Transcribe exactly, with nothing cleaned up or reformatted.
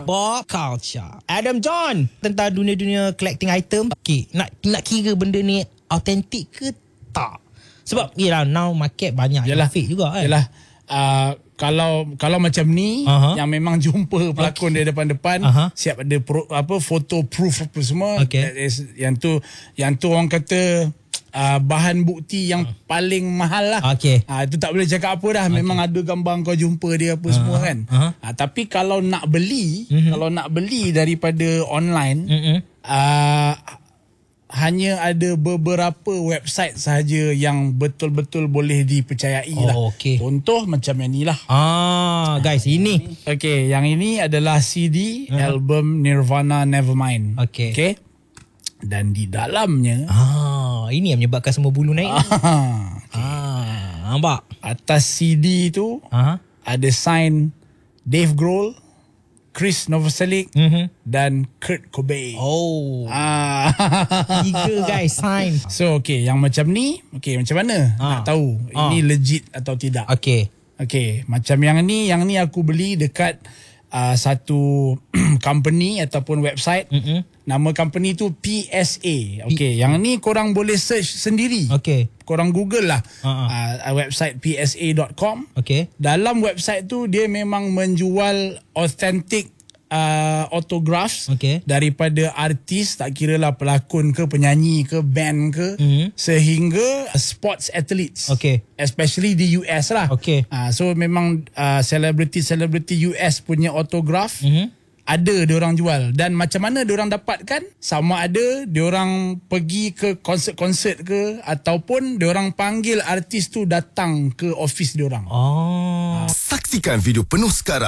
Pop Culture. Adam John, tentang dunia-dunia collecting item. Okay, nak nak kira benda ni autentik ke tak? Sebab yelah, now market banyak yalah, yang fake juga kan. Yalah, uh, kalau kalau macam ni, uh-huh. yang memang jumpa pelakon okay. dari depan-depan, uh-huh. siap ada pro, apa photo proof apa semua, okay. is, yang tu yang tu orang kata Uh, bahan bukti yang uh. paling mahal lah. Okay. Uh, itu tak boleh cakap apa dah. Okay. Memang ada gambar kau jumpa dia apa uh-huh. semua kan. Uh-huh. Uh, tapi kalau nak beli, uh-huh. kalau nak beli daripada online, uh-huh. uh, hanya ada beberapa website sahaja yang betul-betul boleh dipercayai oh, lah. Okay. Contoh macam yang ni lah. Ah, guys, ini. Okay, yang ini adalah C D uh-huh. album Nirvana Nevermind. Okay. Okay. Dan di dalamnya ah, ini yang menyebabkan semua bulu naik. Ah, okay. ah nampak? Atas C D tu uh-huh. ada sign Dave Grohl, Chris Novoselic mm-hmm. dan Kurt Cobain. Oh. Ah. Tiga guys sign. So okay, yang macam ni, okay, macam mana ah. nak tahu ah. ini legit atau tidak? Okay. Okay, macam yang ni, yang ni aku beli dekat uh, satu company ataupun website. Mm-hmm. Nama company tu P S A. Okay, P- yang ni korang boleh search sendiri. Okay. Korang Google lah uh-huh. uh, website P S A dot com. Okay. Dalam website tu dia memang menjual authentic uh, autographs okay. daripada artis, tak kira lah pelakon ke, penyanyi ke, band ke, mm-hmm. sehingga sports athletes. Okay. Especially di U S lah. Okay. Uh, so memang uh, celebrity-celebrity U S punya autograph mm-hmm. ada diorang jual. Dan macam mana diorang dapatkan? Sama ada diorang pergi ke konsert-konsert ke, ataupun diorang panggil artis tu datang ke office diorang. Oh. Saksikan video penuh sekarang